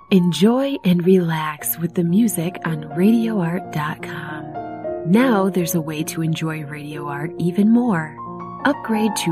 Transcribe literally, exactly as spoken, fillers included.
Enjoy and relax with the music on radio art dot com. Now there's a way to enjoy Radio Art even more. Upgrade to